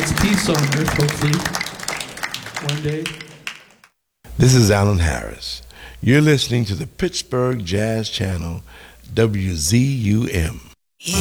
peace on earth, hopefully, one day. This is Alan Harris. You're listening to the Pittsburgh Jazz Channel, WZUM.